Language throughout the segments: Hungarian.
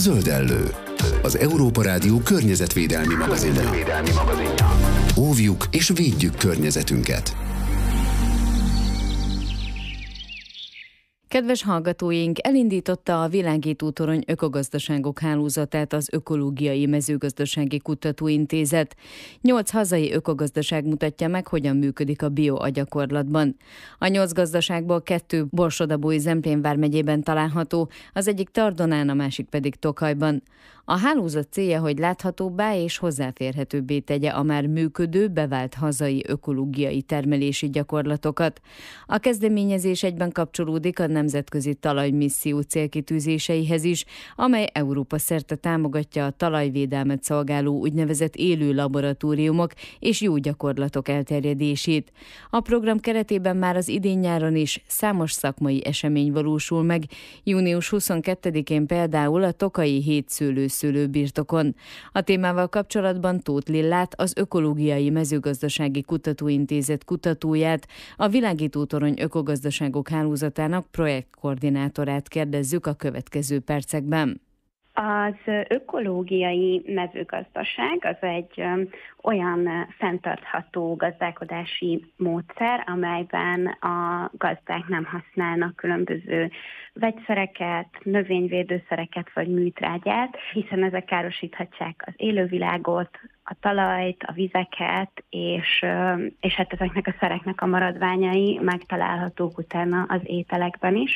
Zöldellő, az Európa Rádió környezetvédelmi magazinja. Óvjuk és védjük környezetünket. Kedves hallgatóink, elindította a Világító Torony ökogazdaságok hálózatát az Ökológiai Mezőgazdasági Kutatóintézet. 8 hazai ökogazdaság mutatja meg, hogyan működik a bioagyakorlatban. A 8 gazdaságból 2 Borsod-Abaúj-Zemplén vármegyében található, az egyik Tardonán, a másik pedig Tokajban. A hálózat célja, hogy láthatóbbá és hozzáférhetőbbé tegye a már működő, bevált hazai ökológiai termelési gyakorlatokat. A kezdeményezés egyben kapcsolódik a Nemzetközi Talajmisszió célkitűzéseihez is, amely Európa szerte támogatja a talajvédelmet szolgáló úgynevezett élő laboratóriumok és jó gyakorlatok elterjedését. A program keretében már az idén-nyáron is számos szakmai esemény valósul meg. Június 22-én például a tokaji hétszőlőbirtokon. A témával kapcsolatban Tóth Lillát, az Ökológiai Mezőgazdasági Kutatóintézet kutatóját, a Világító Torony ökogazdaságok hálózatának projektkoordinátorát kérdezzük a következő percekben. Az ökológiai mezőgazdaság az egy olyan fenntartható gazdálkodási módszer, amelyben a gazdák nem használnak különböző vegyszereket, növényvédőszereket vagy műtrágyát, hiszen ezek károsíthatják az élővilágot, a talajt, a vizeket, és hát ezeknek a szereknek a maradványai megtalálhatók utána az ételekben is.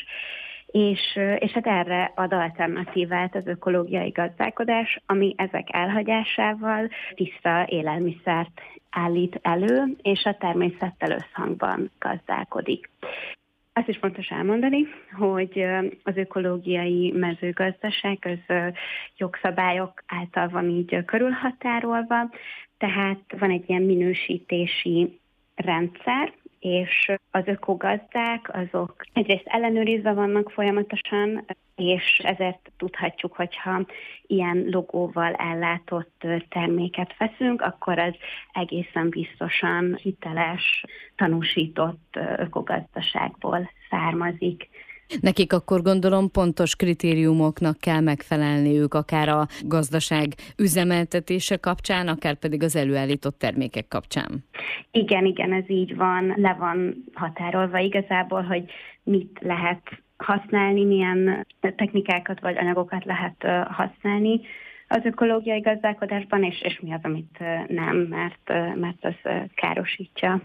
És hát erre ad alternatívát az ökológiai gazdálkodás, ami ezek elhagyásával tiszta élelmiszert állít elő, és a természettel összhangban gazdálkodik. Azt is fontos elmondani, hogy az ökológiai mezőgazdaság az jogszabályok által van így körülhatárolva, tehát van egy ilyen minősítési rendszer, és az ökogazdák azok egyrészt ellenőrizve vannak folyamatosan, és ezért tudhatjuk, hogyha ilyen logóval ellátott terméket veszünk, akkor az egészen biztosan hiteles, tanúsított ökogazdaságból származik. Nekik akkor gondolom pontos kritériumoknak kell megfelelniük, akár a gazdaság üzemeltetése kapcsán, akár pedig az előállított termékek kapcsán. Igen, ez így van, le van határolva igazából, hogy mit lehet használni, milyen technikákat vagy anyagokat lehet használni az ökológiai gazdálkodásban, és mi az, amit nem, mert az károsítja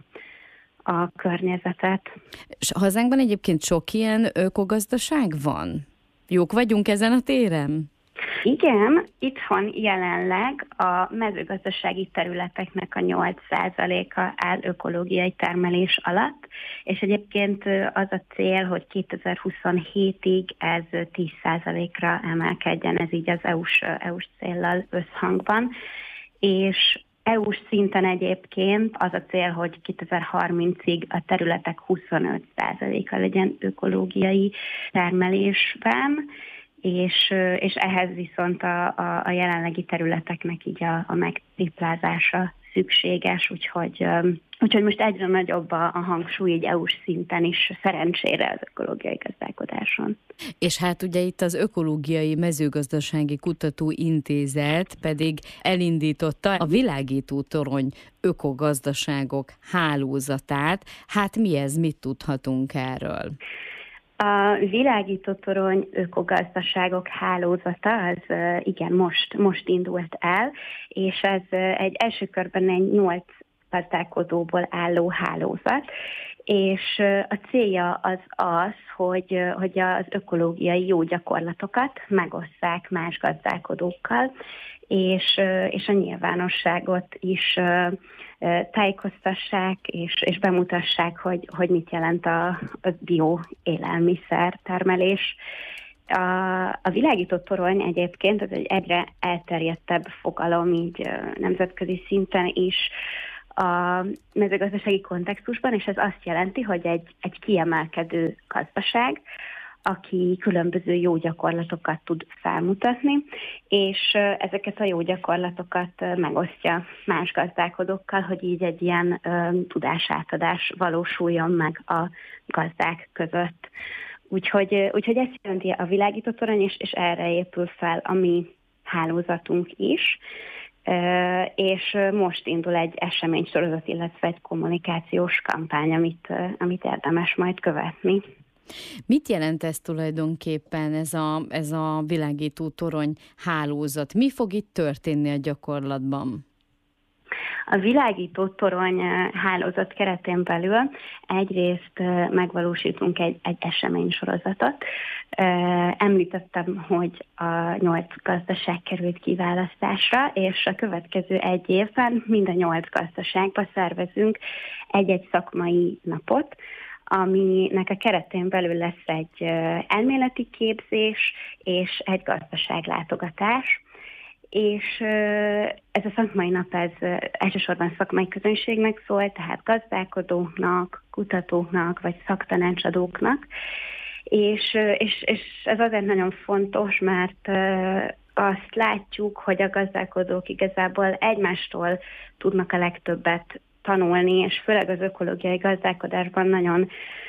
a környezetet. És hazánkban egyébként sok ilyen ökogazdaság van? Jók vagyunk ezen a téren? Igen, itthon jelenleg a mezőgazdasági területeknek a 8%-a áll ökológiai termelés alatt, és egyébként az a cél, hogy 2027-ig ez 10%-ra emelkedjen, ez így az EU-s céllal összhangban, és EU-s szinten egyébként az a cél, hogy 2030-ig a területek 25%-a legyen ökológiai termelésben, és ehhez viszont a jelenlegi területeknek így a megtriplázása szükséges, úgyhogy most egyre nagyobb a hangsúly így EU-s szinten is, szerencsére az ökológiai gazdálkodáson. És hát ugye itt az Ökológiai Mezőgazdasági Kutatóintézet pedig elindította a Világító Torony ökogazdaságok hálózatát. Hát mi ez, mit tudhatunk erről? A Világító Torony ökogazdaságok hálózata az igen, most indult el, és ez egy első körben egy 8 gazdálkodóból álló hálózat, és a célja az, hogy az ökológiai jó gyakorlatokat megosszák más gazdálkodókkal, és a nyilvánosságot is tájékoztassák, és bemutassák, hogy mit jelent a bioélelmiszer termelés. A Világító Torony egyébként ez egy egyre elterjedtebb fogalom, így nemzetközi szinten is a mezőgazdasági kontextusban, és ez azt jelenti, hogy egy kiemelkedő gazdaság, aki különböző jó gyakorlatokat tud felmutatni, és ezeket a jó gyakorlatokat megosztja más gazdálkodókkal, hogy így egy ilyen tudásátadás valósuljon meg a gazdák között. Úgyhogy ezt jelenti a világító torony, és erre épül fel a mi hálózatunk is. És most indul egy eseménysorozat, illetve egy kommunikációs kampány, amit érdemes majd követni. Mit jelent ez tulajdonképpen, ez a világító torony hálózat? Mi fog itt történni a gyakorlatban? A világító torony hálózat keretén belül egyrészt megvalósítunk egy eseménysorozatot. Említettem, hogy a 8 gazdaság került kiválasztásra, és a következő egy évben mind a 8 gazdaságba szervezünk egy szakmai napot, aminek a keretén belül lesz egy elméleti képzés és egy gazdaságlátogatás. És ez a szakmai nap elsősorban szakmai közönségnek szól, tehát gazdálkodóknak, kutatóknak vagy szaktanácsadóknak. És ez azért nagyon fontos, mert azt látjuk, hogy a gazdálkodók igazából egymástól tudnak a legtöbbet tanulni, és főleg az ökológiai gazdálkodásban nagyon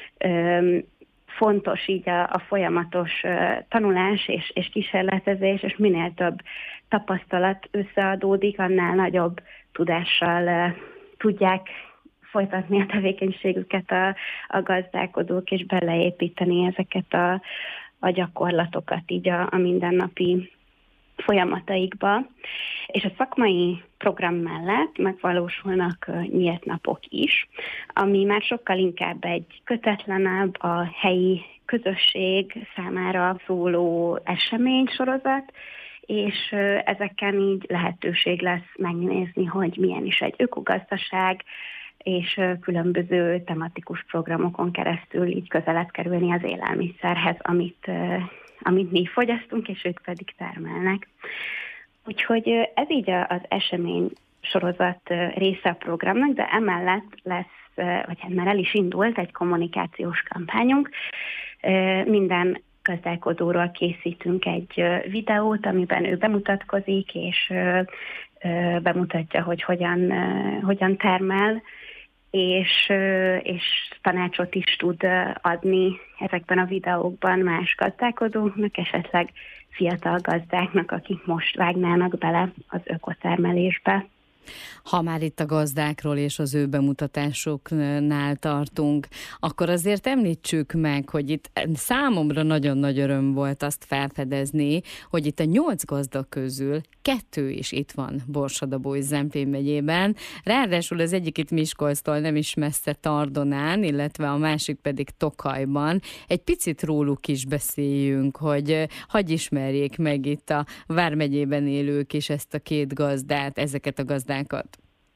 fontos így a folyamatos tanulás és kísérletezés, és minél több tapasztalat összeadódik, annál nagyobb tudással tudják folytatni a tevékenységüket a gazdálkodók, és beleépíteni ezeket a gyakorlatokat így a mindennapi folyamataikba. És a szakmai program mellett megvalósulnak nyílt napok is, ami már sokkal inkább egy kötetlenebb, a helyi közösség számára szóló eseménysorozat, és ezeken így lehetőség lesz megnézni, hogy milyen is egy ökogazdaság, és különböző tematikus programokon keresztül így közelebb kerülni az élelmiszerhez, amit mi fogyasztunk, és ők pedig termelnek. Úgyhogy ez így az esemény sorozat része a programnak, de emellett lesz, vagy hát már el is indult egy kommunikációs kampányunk. Minden gazdálkodóról készítünk egy videót, amiben ő bemutatkozik, és bemutatja, hogy hogyan termel, és tanácsot is tud adni ezekben a videókban más gazdálkodóknak, esetleg fiatal gazdáknak, akik most vágnának bele az ökotermelésbe. Ha már itt a gazdákról és az ő bemutatásoknál tartunk, akkor azért említsük meg, hogy itt számomra nagyon nagy öröm volt azt felfedezni, hogy itt a 8 gazda közül 2 is itt van Borsod-Abaúj-Zemplén megyében. Ráadásul az egyik itt Miskolctól nem is messze Tardonán, illetve a másik pedig Tokajban. Egy picit róluk is beszéljünk, hogy hadd ismerjék meg itt a vármegyében élők is ezt a 2 gazdát, ezeket a gazdákat.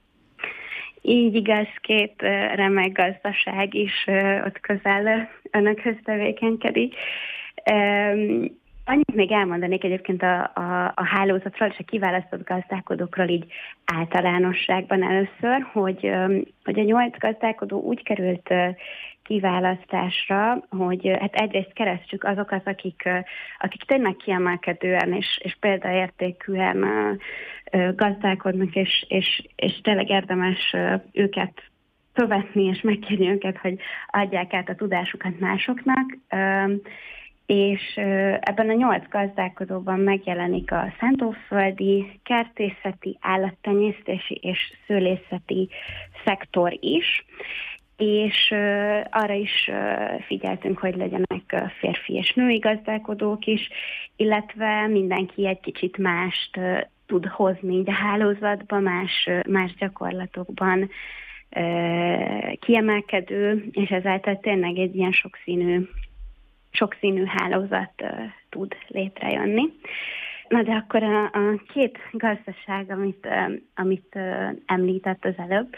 Így igaz, 2 remek gazdaság is ott közel önökhöz tevékenykedik. Annyit még elmondanék egyébként a hálózatról és a kiválasztott gazdálkodókról így általánosságban először, hogy a 8 gazdálkodó úgy került kiválasztásra, hogy hát egyrészt keresztjük azokat, akik tényleg kiemelkedően és példaértékűen gazdálkodnak, és tényleg érdemes őket követni, és megkérni őket, hogy adják át a tudásukat másoknak. És ebben a 8 gazdálkodóban megjelenik a szántóföldi, kertészeti, állattenyésztési és szőlészeti szektor is, és arra is figyeltünk, hogy legyenek férfi és női gazdálkodók is, illetve mindenki egy kicsit mást tud hozni a hálózatba, más gyakorlatokban kiemelkedő, és ezáltal tényleg egy ilyen sokszínű hálózat tud létrejönni. Na de akkor a 2 gazdaság, amit említett az előbb,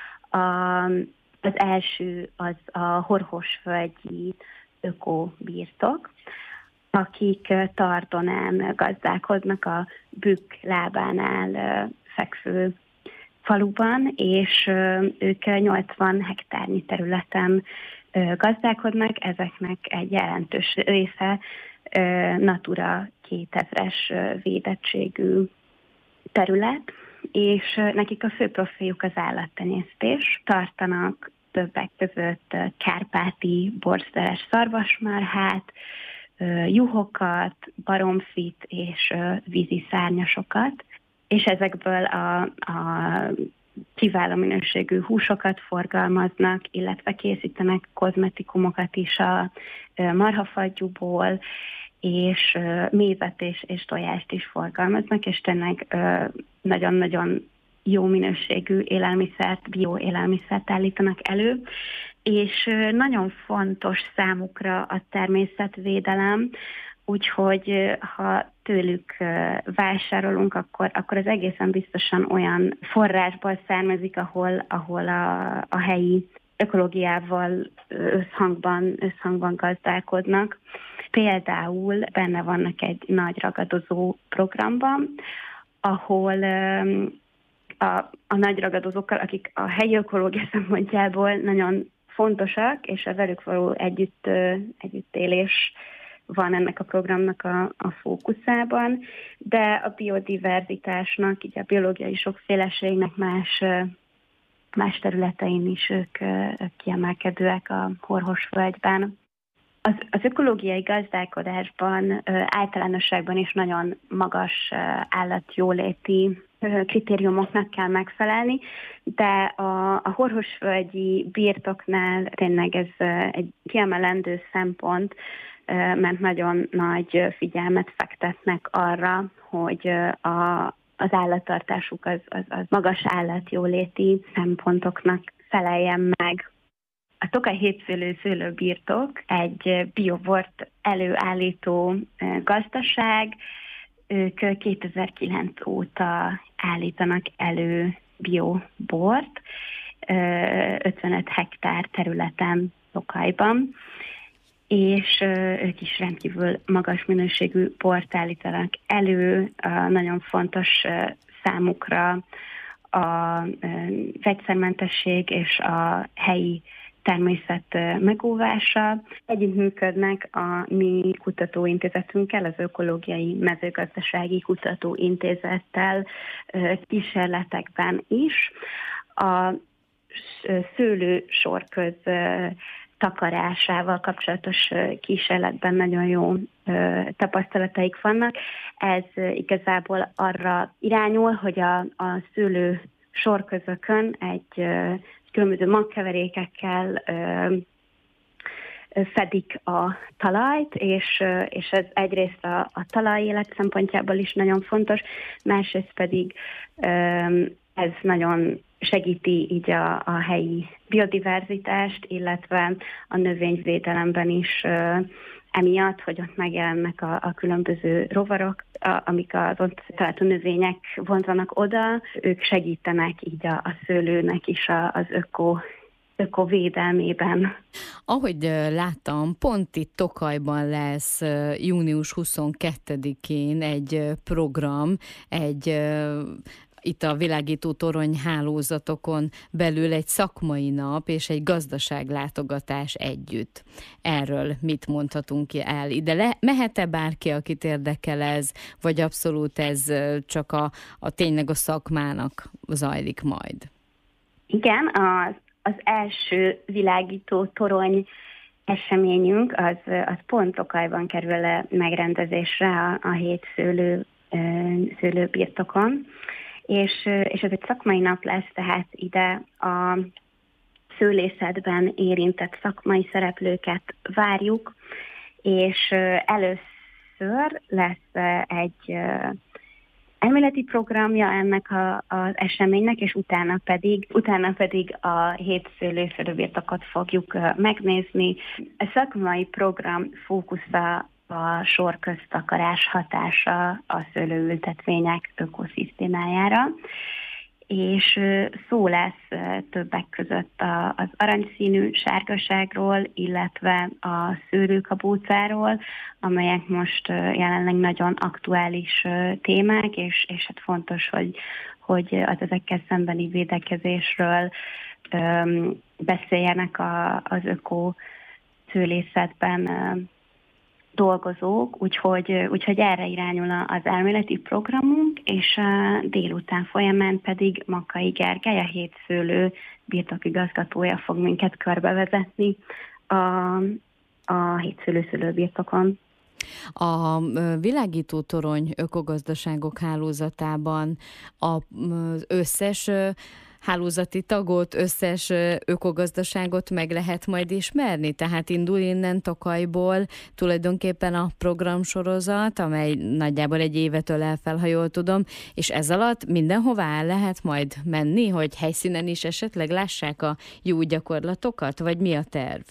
az első az a Horhosföldi ökobirtok, akik Tardonán gazdálkodnak a Bükk lábánál fekvő faluban, és ők 80 hektárnyi területen gazdálkodnak, ezeknek egy jelentős része Natura 2000-es védettségű terület, és nekik a fő profiljuk az állattenyésztés. Tartanak többek között kárpáti borszeres szarvasmarhát, juhokat, baromfit és vízi szárnyasokat, és ezekből a kiváló minőségű húsokat forgalmaznak, illetve készítenek kozmetikumokat is a marhafagyúból, és mézet és tojást is forgalmaznak, és tényleg nagyon-nagyon jó minőségű élelmiszert, bio élelmiszert állítanak elő, és nagyon fontos számukra a természetvédelem, úgyhogy ha tőlük vásárolunk, akkor az egészen biztosan olyan forrásból származik, ahol a helyi ökológiával összhangban gazdálkodnak. Például benne vannak egy nagy ragadozó programban, ahol a nagy ragadozókkal, akik a helyi ökológia szempontjából nagyon fontosak, és a velük való együttélés van ennek a programnak a fókuszában, de a biodiverzitásnak, így a biológiai sokféleségnek más területein is ők kiemelkedőek a Horhosvölgyben. Az ökológiai gazdálkodásban általánosságban is nagyon magas állatjóléti kritériumoknak kell megfelelni, de a horhosvölgyi birtoknál tényleg ez egy kiemelendő szempont, mert nagyon nagy figyelmet fektetnek arra, hogy az állattartásuk az magas állatjóléti szempontoknak feleljen meg. A Tokaj hétszőlő szőlőbirtok egy biobort előállító gazdaság. Ők 2009 óta állítanak elő biobort 55 hektár területen Tokajban, és ők is rendkívül magas minőségű bort állítanak elő. Nagyon fontos számukra a vegyszermentesség és a helyi természet megóvása. Együttműködnek a mi kutatóintézetünkkel, az Ökológiai Mezőgazdasági Kutatóintézettel kísérletekben is. A szőlősorköz takarásával kapcsolatos kísérletben nagyon jó tapasztalataik vannak. Ez igazából arra irányul, hogy a szőlő sorközökön egy különböző magkeverékekkel fedik a talajt, és ez egyrészt a talajélet szempontjából is nagyon fontos, másrészt pedig ez nagyon segíti így a helyi biodiverzitást, illetve a növényvédelemben is emiatt, hogy ott megjelennek a különböző rovarok, amik az ott található növények vonzanak oda, ők segítenek így a szőlőnek is az ökovédelmében. Ahogy láttam, pont itt Tokajban lesz június 22-én egy program, itt a világító torony hálózatokon belül egy szakmai nap és egy gazdaságlátogatás együtt. Erről mit mondhatunk el? Ide mehet-e bárki, akit érdekel ez, vagy abszolút ez csak tényleg a szakmának zajlik majd? Igen, az első világító torony eseményünk az pont Tokajban kerül megrendezésre a 7 szőlőbirtokon. És ez egy szakmai nap lesz, tehát ide a szőlészetben érintett szakmai szereplőket várjuk, és először lesz egy elméleti programja ennek az eseménynek, és utána pedig a 7 szőlőbirtokot fogjuk megnézni. A szakmai program fókusza a sorköztakarás hatása a szőlőültetvények ökoszisztémájára, és szó lesz többek között az aranyszínű sárgaságról, illetve a szőlőkabócáról, amelyek most jelenleg nagyon aktuális témák, és hát fontos, hogy az ezekkel szembeni védekezésről beszéljenek az öko szőlészetben dolgozók, úgyhogy erre irányul az elméleti programunk, és délután folyamán pedig Makkai Gergely, a hétszőlő birtokigazgatója fog minket körbevezetni a hétszőlő szőlőbirtokon. A világító torony ökogazdaságok hálózatában az összes hálózati tagot, összes ökogazdaságot meg lehet majd ismerni? Tehát indul innen Tokajból tulajdonképpen a programsorozat, amely nagyjából egy évet ölel fel, ha jól tudom, és ez alatt mindenhová el lehet majd menni, hogy helyszínen is esetleg lássák a jó gyakorlatokat, vagy mi a terv?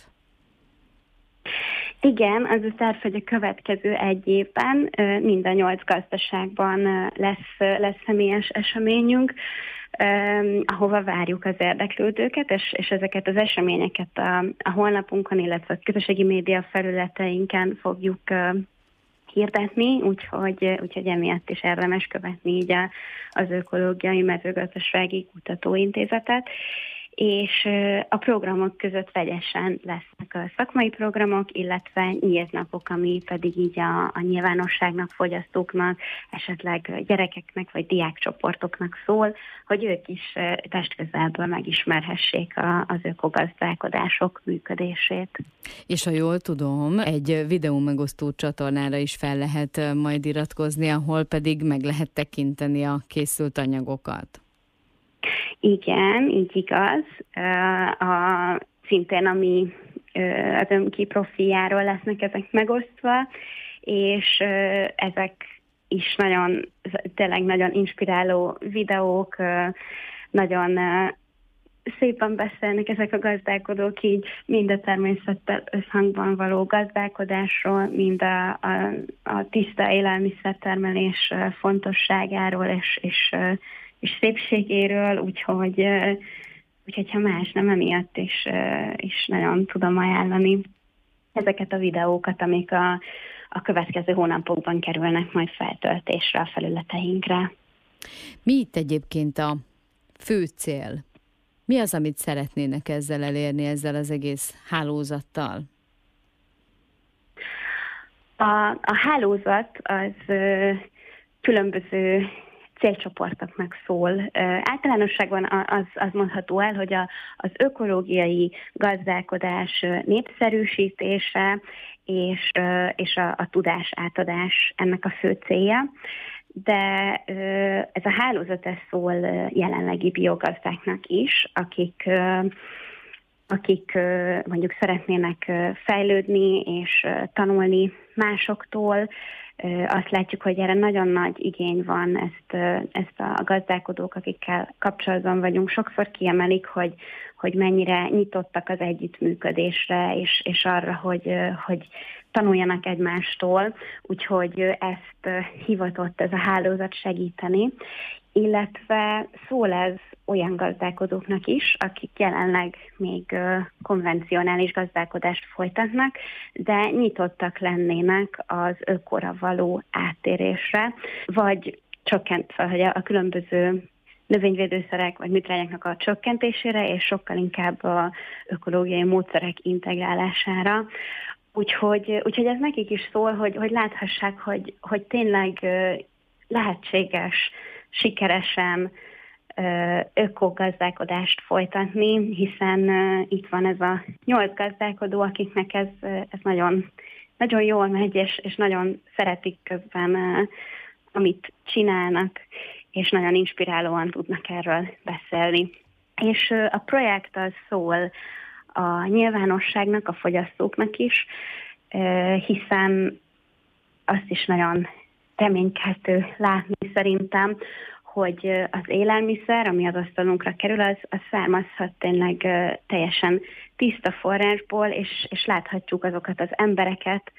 Igen, az a terv, hogy a következő egy évben mind a 8 gazdaságban lesz személyes eseményünk, ahova várjuk az érdeklődőket, és ezeket az eseményeket a honlapunkon, illetve a közösségi média felületeinken fogjuk hirdetni, úgyhogy emiatt is érdemes követni így az Ökológiai Mezőgazdasági Kutatóintézetet, és a programok között vegyesen lesznek a szakmai programok, illetve nyílt napok, ami pedig így a nyilvánosságnak, fogyasztóknak, esetleg gyerekeknek vagy diákcsoportoknak szól, hogy ők is testközelből megismerhessék az ökogazdálkodások működését. És ha jól tudom, egy videó megosztó csatornára is fel lehet majd iratkozni, ahol pedig meg lehet tekinteni a készült anyagokat. Igen, így igaz. Szintén az önki profiljáról lesznek ezek megosztva, és ezek is tényleg nagyon inspiráló videók, nagyon szépen beszélnek ezek a gazdálkodók így mind a természettel összhangban való gazdálkodásról, mind a tiszta élelmiszertermelés fontosságáról és szépségéről, úgyhogy ha más nem, emiatt is nagyon tudom ajánlani ezeket a videókat, amik a következő hónapokban kerülnek majd feltöltésre a felületeinkre. Mi itt egyébként a fő cél? Mi az, amit szeretnének ezzel elérni, ezzel az egész hálózattal? A hálózat az különböző célcsoportoknak szól. Általánosságban az mondható el, hogy az ökológiai gazdálkodás népszerűsítése és a tudás átadás ennek a fő célja. De ez a hálózat szól jelenlegi biogazdáknak is, akik mondjuk szeretnének fejlődni és tanulni másoktól. Azt látjuk, hogy erre nagyon nagy igény van, ezt a gazdálkodók, akikkel kapcsolatban vagyunk, sokszor kiemelik, hogy mennyire nyitottak az együttműködésre, és arra, hogy tanuljanak egymástól, úgyhogy ezt hivatott ez a hálózat segíteni, illetve szól ez olyan gazdálkodóknak is, akik jelenleg még konvencionális gazdálkodást folytatnak, de nyitottak lennének az ökora való áttérésre, vagy csökkentve, hogy a különböző növényvédőszerek vagy műtrágyáknak a csökkentésére, és sokkal inkább az ökológiai módszerek integrálására. Úgyhogy ez nekik is szól, hogy láthassák, hogy tényleg lehetséges sikeresen ökogazdálkodást folytatni, hiszen itt van ez a 8 gazdálkodó, akiknek ez nagyon, nagyon jól megy, és nagyon szeretik közben, amit csinálnak, és nagyon inspirálóan tudnak erről beszélni. És a projekt az szól a nyilvánosságnak, a fogyasztóknak is, hiszen azt is nagyon reménykeltő látni szerintem, hogy az élelmiszer, ami az asztalunkra kerül, az származhat tényleg teljesen tiszta forrásból, és láthatjuk azokat az embereket,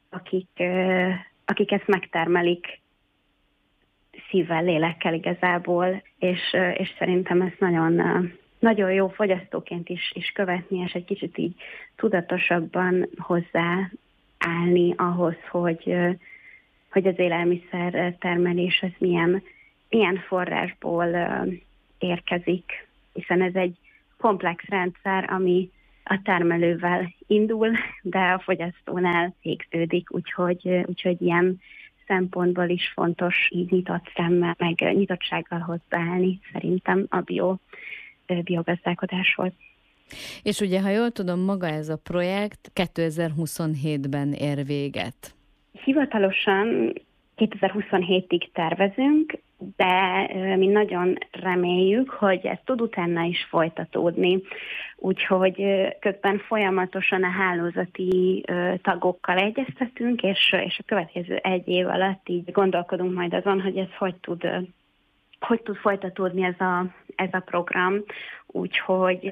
akik ezt megtermelik szívvel, lélekkel igazából, és szerintem ez nagyon, nagyon jó fogyasztóként is követni, és egy kicsit így tudatosabban hozzáállni ahhoz, hogy az élelmiszer termelés az milyen forrásból érkezik, hiszen ez egy komplex rendszer, ami a termelővel indul, de a fogyasztónál végződik, úgyhogy ilyen szempontból is fontos így nyitott szemmel, meg nyitottsággal hozzáállni szerintem a biogazdálkodáshoz. És ugye, ha jól tudom, maga ez a projekt 2027-ben ér véget. Hivatalosan 2027-ig tervezünk, de mi nagyon reméljük, hogy ez tud utána is folytatódni. Úgyhogy közben folyamatosan a hálózati tagokkal egyeztetünk, és a következő 1 év alatt így gondolkodunk majd azon, hogy ez hogy tud folytatódni ez a program. Úgyhogy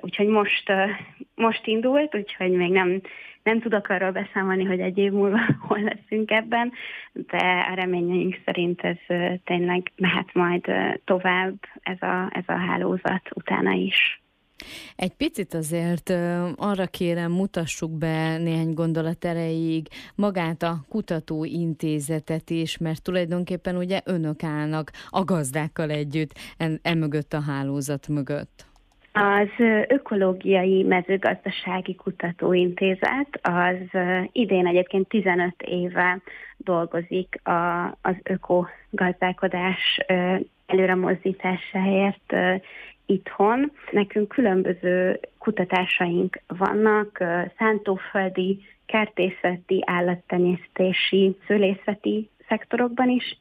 most indult, úgyhogy még nem tudok arról beszámolni, hogy 1 év múlva hol leszünk ebben, de a reményeink szerint ez tényleg mehet majd tovább ez a hálózat utána is. Egy picit azért arra kérem, mutassuk be néhány gondolat erejéig magát a kutatóintézetet is, mert tulajdonképpen ugye önök állnak a gazdákkal együtt emögött a hálózat mögött. Az Ökológiai Mezőgazdasági Kutatóintézet az idén egyébként 15 éve dolgozik az ökogazdálkodás előremozdításáért itthon. Nekünk különböző kutatásaink vannak, szántóföldi, kertészeti, állattenyésztési, szőlészeti szektorokban is,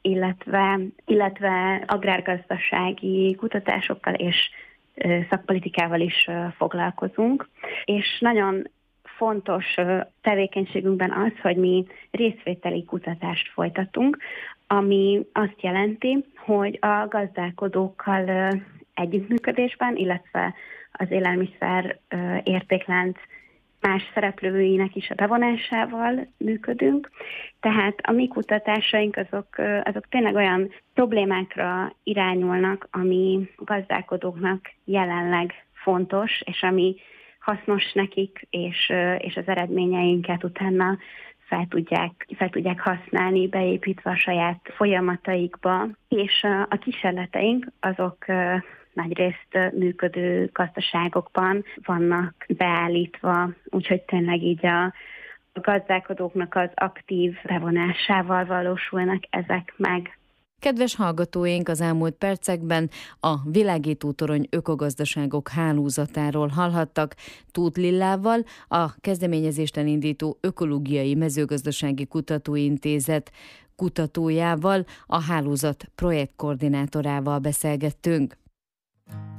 illetve agrárgazdasági kutatásokkal és szakpolitikával is foglalkozunk. És nagyon fontos tevékenységünkben az, hogy mi részvételi kutatást folytatunk, ami azt jelenti, hogy a gazdálkodókkal együttműködésben, illetve az élelmiszer értéklánc más szereplőinek is a bevonásával működünk. Tehát a mi kutatásaink azok tényleg olyan problémákra irányulnak, ami gazdálkodóknak jelenleg fontos, és ami hasznos nekik, és az eredményeinket utána fel tudják használni, beépítve a saját folyamataikba. És a kísérleteink azok nagyrészt működő gazdaságokban vannak beállítva, úgyhogy tényleg így a gazdálkodóknak az aktív bevonásával valósulnak ezek meg. Kedves hallgatóink, az elmúlt percekben a Világítótorony ökogazdaságok hálózatáról hallhattak Tóth Lillával, a kezdeményezést elindító Ökológiai Mezőgazdasági Kutatóintézet kutatójával, a hálózat projektkoordinátorával beszélgettünk.